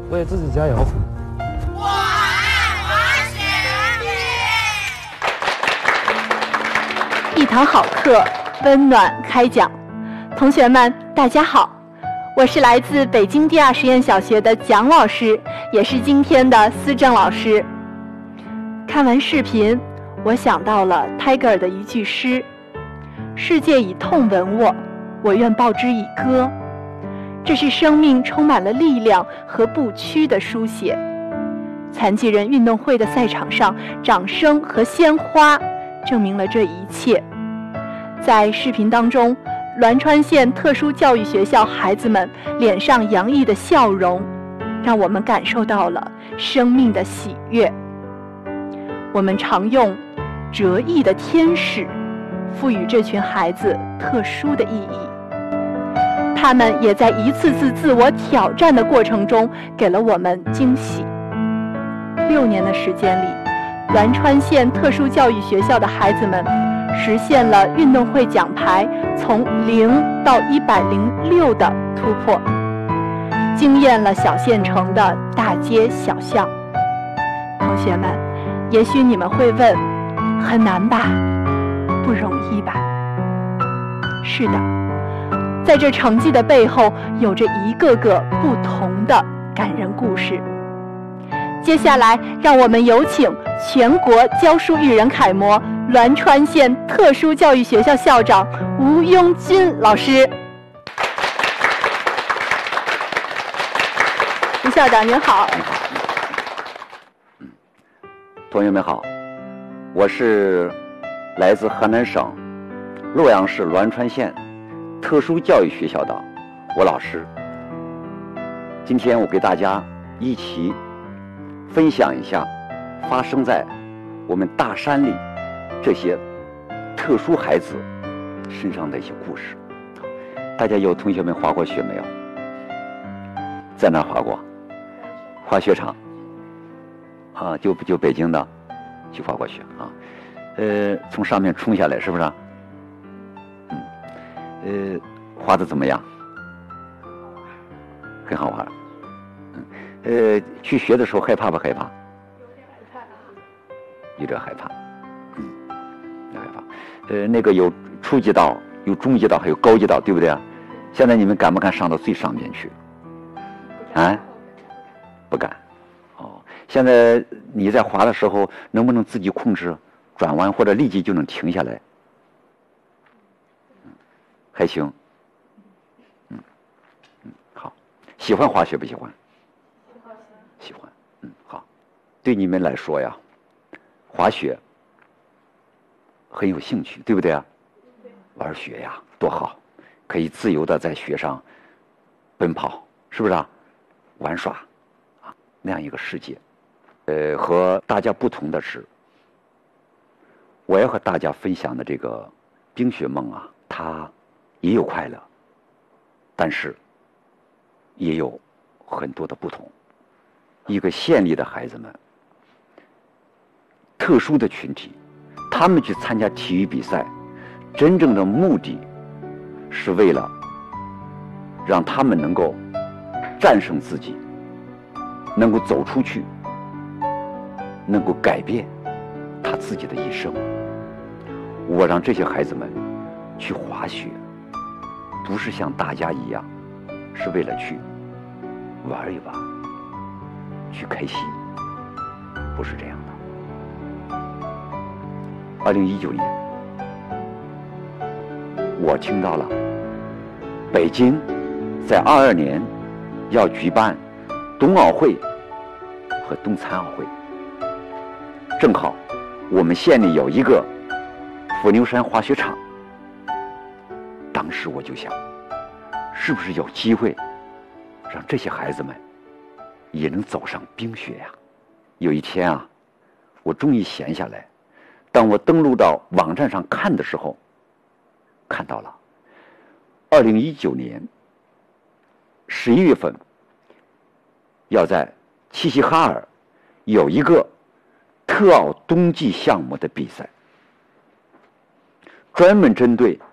为自己加油。 我爱滑雪。 一堂好课，温暖开讲。同学们，大家好，我是来自北京第二实验小学的蒋老师，也是今天的思政老师。看完视频，我想到了泰戈尔的一句诗：世界以痛吻我，我愿报之以歌。这是生命充满了力量和不屈的书写。残疾人运动会的赛场上，掌声和鲜花证明了这一切。在视频当中，栾川县特殊教育学校孩子们脸上洋溢的笑容，让我们感受到了生命的喜悦。我们常用折翼的天使赋予这群孩子特殊的意义。他们也在一次次自我挑战的过程中给了我们惊喜。6年的时间里，栾川县特殊教育学校的孩子们实现了运动会奖牌从0到106的突破，惊艳了小县城的大街小巷。同学们，也许你们会问，很难吧？不容易吧？是的，在这成绩的背后，有着一个个不同的感人故事。接下来，让我们有请全国教书育人楷模、栾川县特殊教育学校校长吴庸军老师。吴校长您好。 同学们好，我是来自河南省洛阳市栾川县特殊教育学校的吴老师。今天我给大家一起分享一下发生在我们大山里这些特殊孩子身上的一些故事。大家有同学们滑过雪没有？在哪儿滑过？滑雪场啊，就北京的去滑过雪啊。从上面冲下来是不是？滑得怎么样？很好玩。去学的时候害怕不害怕？有点害怕。有点害怕。那个有初级道，有中级道，还有高级道，对不对啊？现在你们敢不敢上到最上面去？啊？不敢。哦，现在你在滑的时候，能不能自己控制转弯，或者立即就能停下来？还行。好。喜欢滑雪不喜欢？喜欢。好。对你们来说呀，滑雪很有兴趣，对不对啊？玩雪呀，多好，可以自由的在雪上奔跑，是不是啊？玩耍啊，那样一个世界。和大家不同的是，我要和大家分享的这个冰雪梦啊，它也有快乐，但是也有很多的不同。一个县里的孩子们，特殊的群体，他们去参加体育比赛，真正的目的是为了让他们能够战胜自己，能够走出去，能够改变他自己的一生。我让这些孩子们去滑雪，不是像大家一样，是为了去玩一玩，去开心，不是这样的。2019年，我听到了北京在22年要举办冬奥会和冬残奥会，正好我们县里有一个伏牛山滑雪场。当时我就想，是不是有机会让这些孩子们也能走上冰雪呀？有一天啊，我终于闲下来，当我登录到网站上看的时候，看到了2019年11月份要在齐齐哈尔有一个特奥冬季项目的比赛，专门针对